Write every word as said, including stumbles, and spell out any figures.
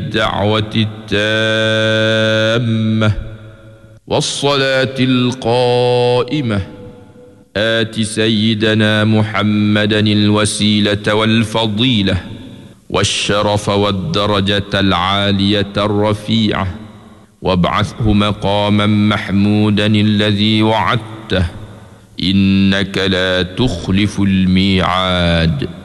الدعوة التامة والصلاة القائمة آت سيدنا محمدا الوسيلة والفضيلة والشرف والدرجة العالية الرفيعة وابعثه مقاما محمودا الذي وعدته إنك لا تخلف الميعاد.